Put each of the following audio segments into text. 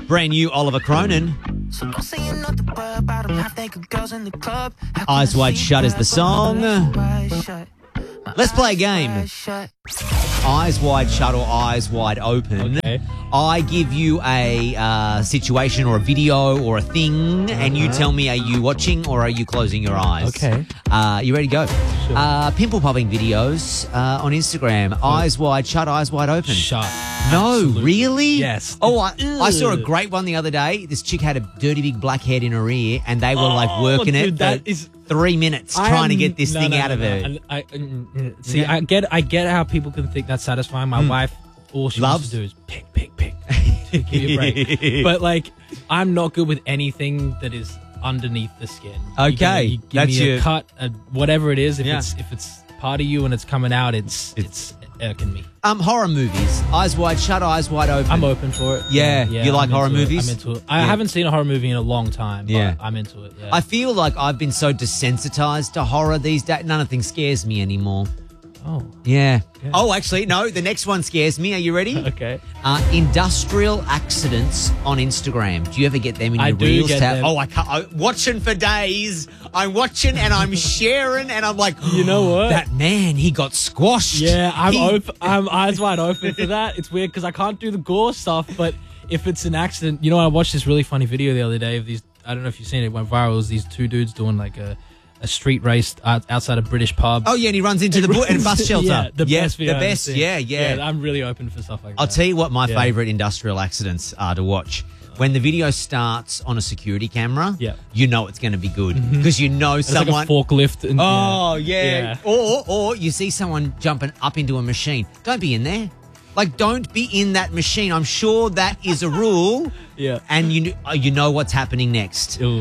Brand new Oliver Cronin. Eyes Wide Shut is the song. Let's play a game. Eyes Wide Shut or Eyes Wide Open. Okay. I give you a situation or a video or a thing, and you tell me, are you watching or are you closing your eyes? Okay. You ready to go? Sure. Pimple popping videos on Instagram. Eyes Wide Shut, Eyes Wide Open. Shut. No, Absolutely. really? Yes. Oh, I saw a great one the other day. This chick had a dirty big black head in her ear, and they were like working dude, it for that is 3 minutes trying to get this thing out of her. See, I get how people can think that's satisfying. My wife, all she wants to do is pick. Give me a break. But like, I'm not good with anything that is underneath the skin. Okay, you give that's me your a cut, whatever it is. If Yeah. it's part of you and it's coming out, it's irking me. Horror movies. Eyes Wide Shut, Eyes Wide Open. I'm open for it. Yeah, you like I'm horror into it. movies? I'm into it. I haven't seen a horror movie in a long time, but Yeah. I'm into it. Yeah. I feel like I've been so desensitized to horror these days. None of things scares me anymore. Oh, Yeah. Oh, actually, no. The next one scares me. Are you ready? okay. Industrial accidents on Instagram. Do you ever get them in I your do Reels get tab? them. Oh, I'm watching for days. I'm watching and I'm sharing and I'm like, You know what? That man, he got squashed. Yeah, I'm He- open. I'm eyes wide open for that. It's weird because I can't do the gore stuff, but if it's an accident, I watched this really funny video the other day of these. I don't know if you've seen it. It went viral. It was these two dudes doing like a street race outside a British pub. Oh, yeah, and he runs into the bus shelter. Yeah, the best video The I've ever best, seen. yeah. I'm really open for stuff like that. I'll tell you what my Yeah. favourite industrial accidents are to watch. When the video starts on a security camera, Yeah. you know it's going to be good because you know It's someone. like a forklift. And, Oh, yeah. Yeah. Or you see someone jumping up into a machine. Don't be in there. Like, don't be in that machine. I'm sure that is a rule. Yeah. And you know what's happening next. Ooh.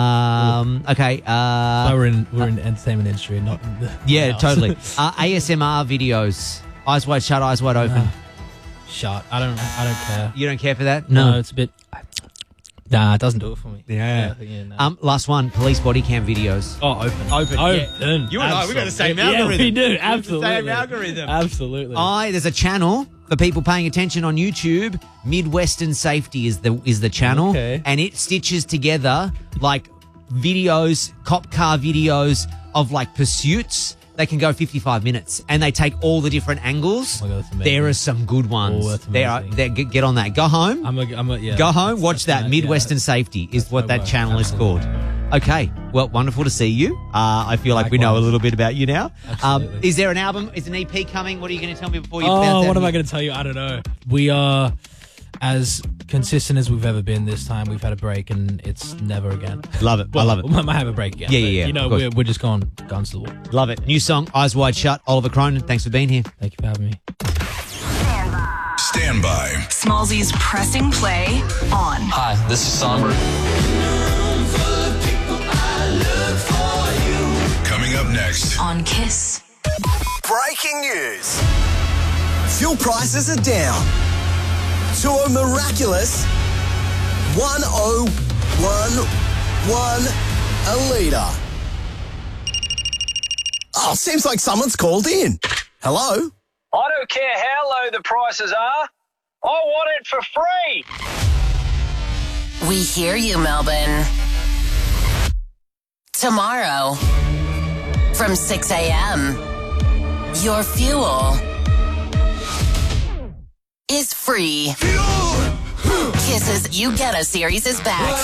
Okay. We're in entertainment industry, not in the Yeah, house. totally. ASMR videos. Eyes wide shut, eyes wide open. Shut. I don't care. You don't care for that? No, it's a bit. Nah, it doesn't do it for me. Yeah. No. Last one. Police body cam videos. Oh, open. Open, yeah. You and I, we got the same algorithm. Yeah, we do. We got the same Absolutely. algorithm. Absolutely. There's a channel for people paying attention on YouTube. Midwestern Safety is the channel, Okay. and it stitches together like videos, cop car videos of like pursuits. They can go 55 minutes, and they take all the different angles. Oh my God, that's amazing. There are some good ones. Oh, that's amazing. Get on that. Go home. yeah. Go home. Watch That's that. my- Midwestern yeah. Safety is That's what my that work. channel is Absolutely. called. Okay. Well, wonderful to see you. I feel like we know a Likewise. little bit about you now. Absolutely. Is there an album? Is an EP coming? What are you going to tell me before you Oh, bounce out what of am I here? going to tell you? I don't know. We are as consistent as we've ever been this time. We've had a break, and it's never again. Love it. I love it. We might have a break again. Yeah, but, of course. we're just going guns to the wall. Love it. New song, Eyes Wide Shut. Oliver Cronin, thanks for being here. Thank you for having me. Stand by. Smallzy's pressing play on. Hi, this is Somber. Coming up next. On Kiss. Breaking news. Fuel prices are down to a miraculous 101.1 a litre. Oh, seems like someone's called in. Hello? I don't care how low the prices are. I want it for free. We hear you, Melbourne. Tomorrow, from 6 a.m., your fuel is free. Kisses You Get a series is back.